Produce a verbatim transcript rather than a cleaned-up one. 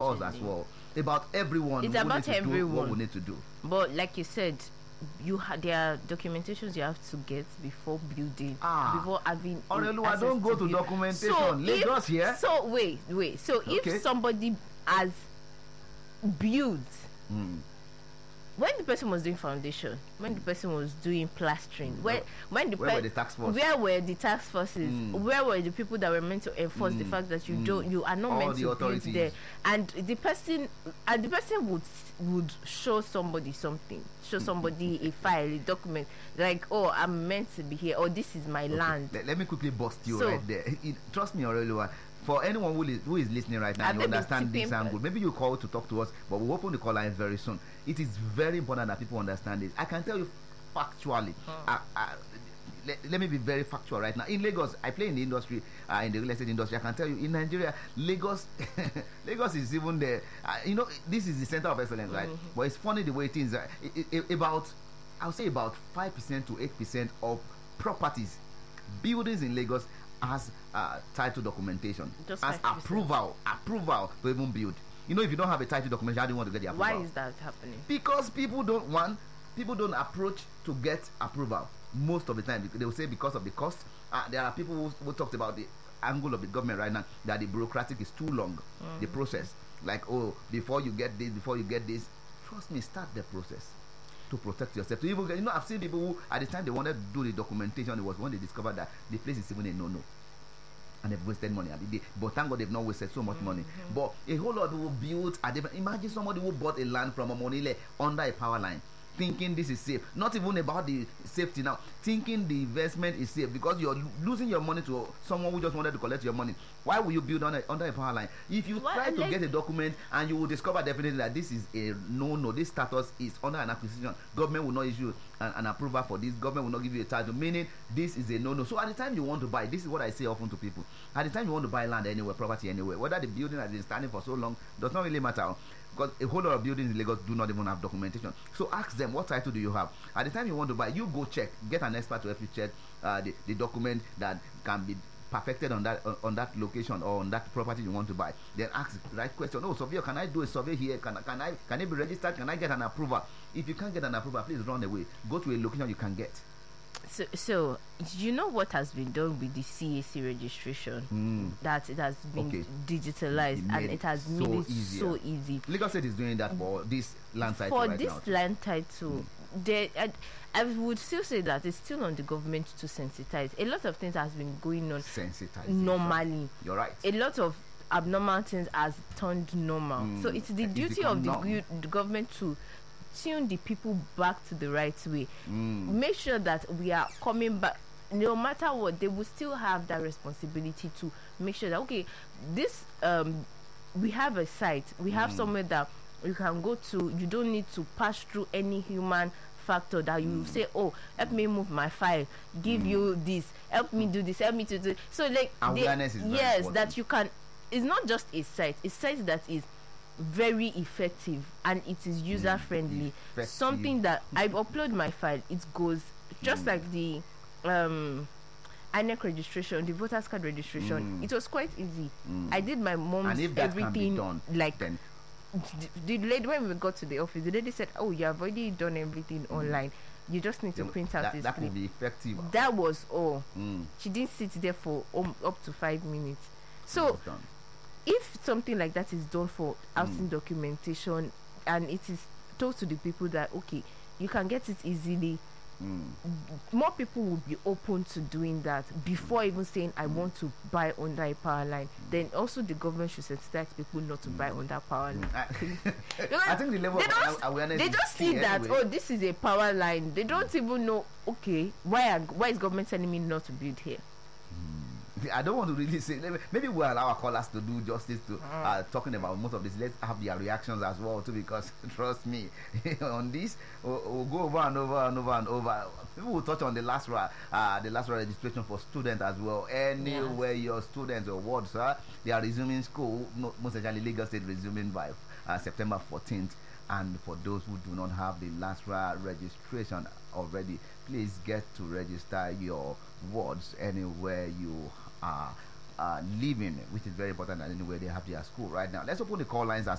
us as well, about everyone. It's who about needs to do everyone. what we need to do. But like you said, you ha- there are documentations you have to get before building, Ah. before having. Orelu, I access don't go to build. documentation. So Lagos if, here. So wait, wait. So Okay. if somebody has built, Mm. when the person was doing foundation, when the person was doing plastering, when when the Where pe- were the task force? where were the task forces? Mm. Where were the people that were meant to enforce the Mm. fact that you Mm. don't, you are not All meant the to authorities. build there? And the person, and the person would would show somebody something, show somebody a file, a document, like, oh, I'm meant to be here, or this is my Okay, land. Let, let me quickly bust you So- right there. It, trust me, Orelu. For anyone who is, who is listening right now, Have you they been understand this tipping- angle. Maybe you call to talk to us, but we'll open the call lines very soon. It is very important that people understand this. I can tell you factually. I, I, let, let me be very factual right now. In Lagos, I play in the industry, uh, in the real estate industry. I can tell you, in Nigeria, Lagos, Lagos is even there. Uh, you know, this is the center of excellence, right? Mm-hmm. But it's funny the way it is. Uh, i- i- about, I'll say about five percent to eight percent of properties, buildings in Lagos has uh, title documentation, Just as five percent. approval, approval to even build. You know, if you don't have a title documentation, how do you want to get the approval? Why is that happening? Because people don't one, people don't approach to get approval most of the time. They will say because of the cost. Uh, there are people who, who talked about the angle of the government right now, that the bureaucratic is too long, the process. Like, oh, before you get this, before you get this, trust me, start the process to protect yourself. To even get, you know, I've seen people who at the time they wanted to do the documentation, it was when they discovered that the place is even a no-no. And they've wasted money. I mean, they, but thank God they've not wasted so much mm-hmm. money. But a whole lot of people built a different. Imagine somebody who bought a land from Omonile under a power line, thinking this is safe. Not even about the safety now. Thinking the investment is safe because you're lo- losing your money to someone who just wanted to collect your money. Why will you build under, under a power line? If you Why- try to like- get a document and you will discover definitely that this is a no-no, this status is under an acquisition. Government will not issue an, an approval for this. Government will not give you a title, meaning this is a no-no. So at the time you want to buy, this is what I say often to people. At the time you want to buy land anywhere, property anywhere, whether the building has been standing for so long does not really matter. Because a whole lot of buildings in Lagos do not even have documentation. So ask them, what title do you have? At the time you want to buy, you go check, get an expert to help you check uh, the, the document that can be perfected on that on, on that location or on that property you want to buy. Then ask the right question. Oh, surveyor, can I do a survey here? Can, can I can it be registered? Can I get an approval? If you can't get an approval, please run away. Go to a location you can get. So, so you know what has been done with the C A C registration? Mm. That it has been Okay. digitalized It and made it has it made so it easier. so easy. Lagos State is doing that for this land title For right this now. land title, there, I, I would still say that it's still on the government to sensitize. A lot of things has been going on Sensitization. normally. You're right. A lot of abnormal things has turned normal. Mm. So it's the It's duty become of the, norm. gu- the government to tune the people back to the right way. Mm. Make sure that we are coming back. No matter what, they will still have that responsibility to make sure that, okay, this um we have a site, we have Mm. somewhere that you can go to. You don't need to pass through any human factor that you say, oh, help me move my file, give you this, help me do this, help me to do. So like they- Awareness is very yes, important. that you can. It's not just a site. A site that is very effective and it is user friendly. Effective. Something that I upload my file, it goes just like the um I N E C registration, the voters card registration. Mm. It was quite easy. Mm. I did my mom's And if that everything can be done, like then the, the lady, when we got to the office, the lady said, oh, you have already done everything online, you just need to then print out that, this that clip. will be effective. That was all. Mm. She didn't sit there for um, up to five minutes. So It's done. if something like that is done for housing documentation and it is told to the people that, okay, you can get it easily, Mm. more people will be open to doing that before even saying I want to buy under a power line. Then also the government should sensitize people not to buy under power line. I, Because I think the level they of don't, awareness they is just key see that, anyway. oh, this is a power line. They don't even know, okay, why are, why is government telling me not to build here? I don't want to really say. Maybe we'll allow our callers to do justice to uh, talking about most of this. Let's have their reactions as well too, because trust me, on this we'll, we'll go over and over and over and over. People will touch on the last ra- uh, the last registration for students as well. Anywhere your students or wards, uh, they are resuming school. No, most especially Lagos State resuming by uh, September fourteenth. And for those who do not have the LASRA registration already, please get to register your wards anywhere you are uh, living, which is very important. And anywhere they have their school right now. Let's open the call lines as